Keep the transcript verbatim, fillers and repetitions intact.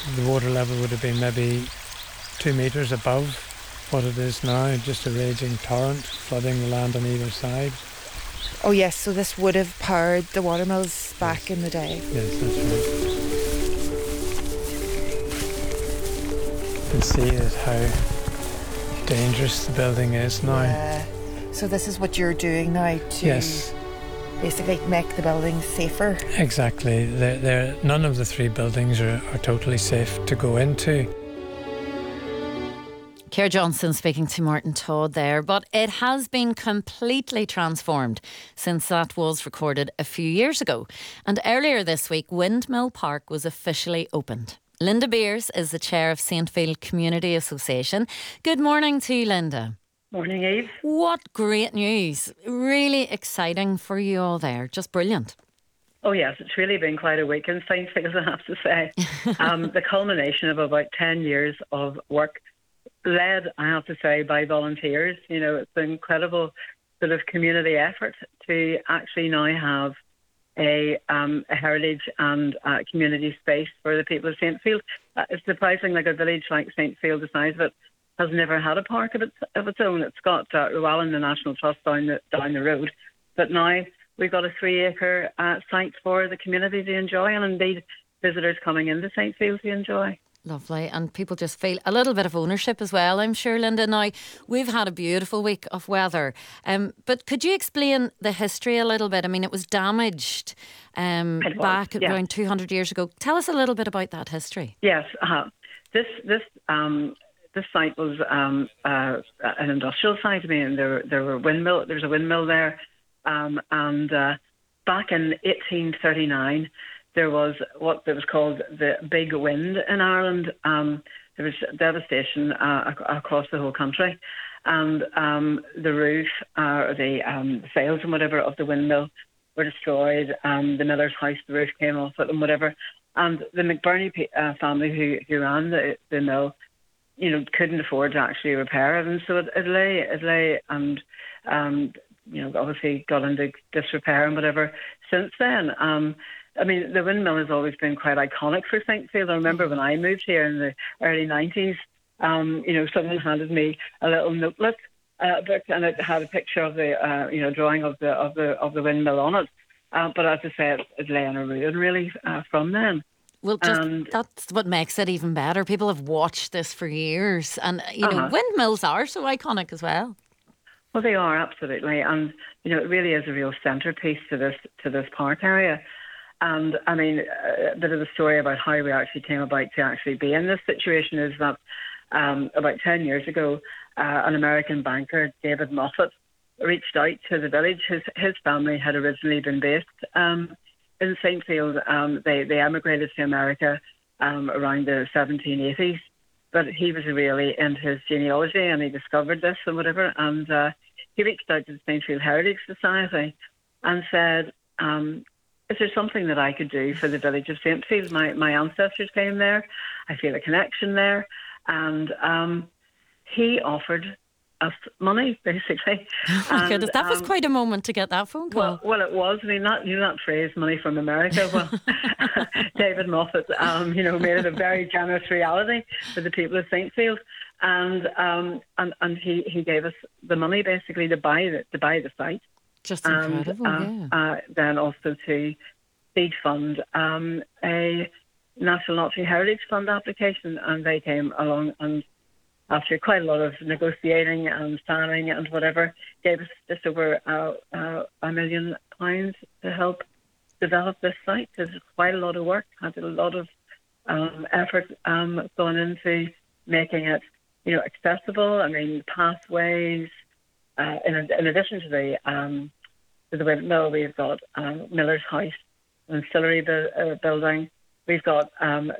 the water level would have been maybe two metres above what it is now, just a raging torrent flooding the land on either side. Oh yes, so this would have powered the watermills back Yes. in the day. Yes, that's right. You can see it, how dangerous the building is now. Yeah. So this is what you're doing now to Yes, basically make the buildings safer. exactly. They're, they're, none of the three buildings are, are totally safe to go into. Keir Johnson speaking to Martin Todd there, but it has been completely transformed since that was recorded a few years ago. And earlier this week, Windmill Park was officially opened. Linda Beers is the chair of Saintfield Community Association. Good morning to you, Linda. Morning, Eve. What great news. Really exciting for you all there. Just brilliant. Oh, yes, it's really been quite a week in Saintfield, I have to say. um, the culmination of about ten years of work, led, I have to say, by volunteers. You know, it's an incredible sort of community effort to actually now have a, um, a heritage and uh, community space for the people of Saintfield. Uh, it's surprising, like a village like Saintfield, the size of it, has never had a park of its, of its own. It's got uh, Llewellyn, the National Trust, down the, down the road. But now we've got a three-acre uh, site for the community to enjoy, and indeed visitors coming into Saintfield to enjoy. Lovely. And people just feel a little bit of ownership as well, I'm sure, Linda. Now, we've had a beautiful week of weather, um, but could you explain the history a little bit? I mean, it was damaged um, It was, back yeah. around two hundred years ago. Tell us a little bit about that history. Yes, uh, this this um, this site was um, uh, an industrial site. I mean, there there were windmill. There's a windmill there, um, and uh, back in eighteen thirty-nine, there was what was called the Big Wind in Ireland. Um, there was devastation uh, ac- across the whole country, and um, the roof, uh, or the um, sails and whatever of the windmill were destroyed. Um, the miller's house, the roof came off it and whatever. And the McBurney uh, family who, who ran the, the mill, you know, couldn't afford to actually repair it, and so it, it lay, it lay, and um, you know, obviously got into disrepair and whatever since then. Um, I mean, the windmill has always been quite iconic for Saintfield. I remember when I moved here in the early nineties, um, you know, someone handed me a little notebook uh, book, and it had a picture of the, uh, you know, drawing of the of the of the windmill on it. Uh, but as I say, it, it lay in a ruin really uh, from then. Well, just And- that's what makes it even better. People have watched this for years, and you know, Uh-huh. windmills are so iconic as well. Well, they are, absolutely, and you know, it really is a real centrepiece to this to this park area. And I mean, a bit of the story about how we actually came about to actually be in this situation is that um, about ten years ago, uh, an American banker, David Moffat, reached out to the village. His his family had originally been based um, in Saintfield. Um, they they emigrated to America um, around the seventeen eighties, but he was really into his genealogy, and he discovered this and whatever. And uh, he reached out to the Saintfield Heritage Society and said, Um, is there something that I could do for the village of Saintfield? My my ancestors came there. I feel a connection there. And um, he offered us money, basically. Oh my And, goodness, that was um, quite a moment to get that phone call. Well, well, it was. I mean, that, you know that phrase, money from America? Well, David Moffat, um, you know, made it a very generous reality for the people of Saintfield. And um, and, and he, he gave us the money, basically, to buy the, to buy the site. Just And incredible, uh, yeah. uh, then also to seed fund um, a National Natural Heritage Fund application, and they came along and after quite a lot of negotiating and planning and whatever, gave us just over uh, uh, a million pounds to help develop this site. There's quite a lot of work, had a lot of um, effort um, gone into making it, you know, accessible. I mean, pathways. Uh, in, in addition to the um, to the windmill, we've got um, Miller's House, an ancillary bu- uh, building. We've got um,